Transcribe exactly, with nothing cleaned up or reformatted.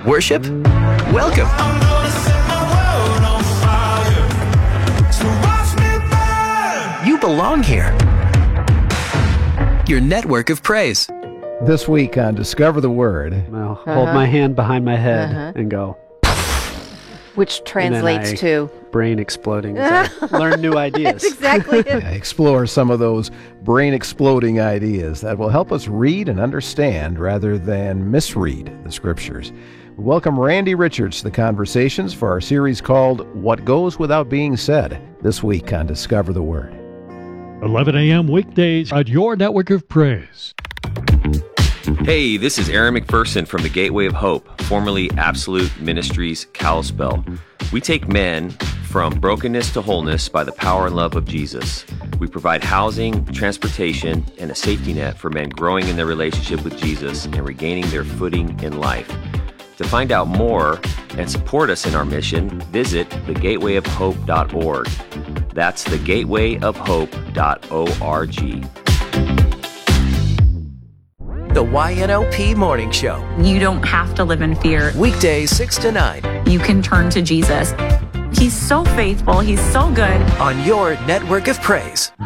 Worship? Welcome. You belong here. Your network of praise. This week on Discover the Word. I'll uh-huh. hold my hand behind my head uh-huh. and go. Which translates I, to? Brain exploding as I learn new ideas. That's exactly it. Yeah, explore some of those brain-exploding ideas that will help us read and understand rather than misread the Scriptures. We welcome Randy Richards to the conversations for our series called What Goes Without Being Said, this week on Discover the Word. eleven a.m. weekdays at your network of praise. Hey, this is Aaron McPherson from the Gateway of Hope, formerly Absolute Ministries Kalispell. We take men from brokenness to wholeness by the power and love of Jesus. We provide housing, transportation, and a safety net for men growing in their relationship with Jesus and regaining their footing in life. To find out more and support us in our mission, visit the gateway of hope dot org. That's the gateway of hope dot org. The Y N O P Morning Show. You don't have to live in fear. Weekdays six to nine. You can turn to Jesus. He's so faithful. He's so good. On your network of praise.